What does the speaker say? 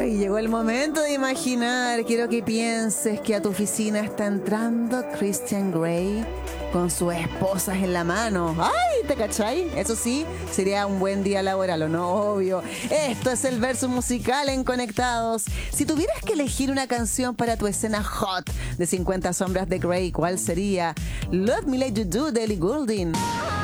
Ay, llegó el momento de imaginar. Quiero que pienses que a tu oficina está entrando Christian Grey con sus esposas en la mano. ¡Ay! ¿Te cachai? Eso sí, sería un buen día laboral, ¿o no? Obvio. Esto es el verso musical en Conectados. Si tuvieras que elegir una canción para tu escena hot de 50 sombras de Grey, ¿cuál sería? Love Me Like You Do, de Ellie Goulding.